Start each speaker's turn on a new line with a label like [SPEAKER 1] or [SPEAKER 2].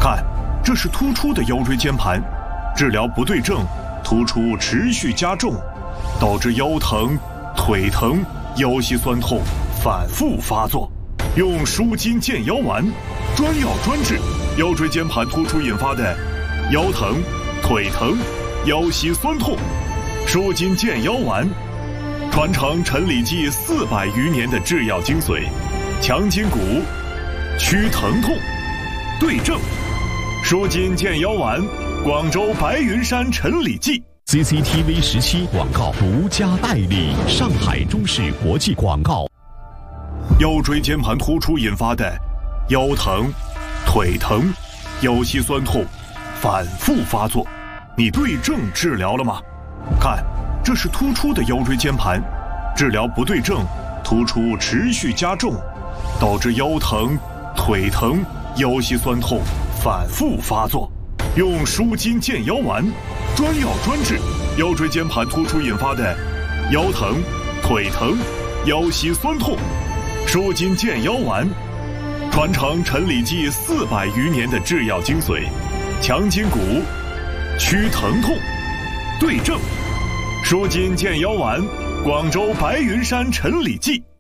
[SPEAKER 1] 看，这是突出的腰椎间盘，治疗不对症，突出持续加重，导致腰疼、腿疼、腰膝酸痛反复发作。用舒筋健腰丸，专药专治腰椎间盘突出引发的腰疼、腿疼、腰膝酸痛。舒筋健腰丸，传承陈李济400余年的制药精髓，强筋骨，祛疼痛，对症。舒筋健腰丸，广州白云山陈李济。
[SPEAKER 2] CCTV 17广告独家代理，上海中视国际广告。
[SPEAKER 1] 腰椎间盘突出引发的腰疼、腿疼、腰膝酸痛反复发作，你对症治疗了吗？看，这是突出的腰椎间盘，治疗不对症，突出持续加重，导致腰疼、腿疼、腰膝酸痛反复发作。用舒筋健腰丸，专药专治腰椎间盘突出引发的腰疼、腿疼、腰膝酸痛。舒筋健腰丸，传承陈李济400余年的制药精髓，强筋骨，祛疼痛，对症。舒筋健腰丸，广州白云山陈李济。